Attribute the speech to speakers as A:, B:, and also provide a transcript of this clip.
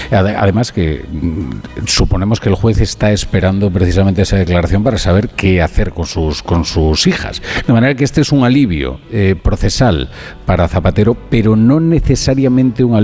A: Además que suponemos que el juez está esperando precisamente esa declaración para saber qué hacer con sus hijas. De manera que este es un alivio procesal para Zapatero, pero no necesariamente un alivio